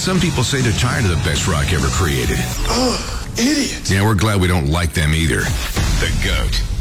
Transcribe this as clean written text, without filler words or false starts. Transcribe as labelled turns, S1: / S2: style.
S1: Some people say they're tired of the best rock ever created.
S2: Ugh, idiot.
S1: Yeah, we're glad we don't like them either. The GOAT.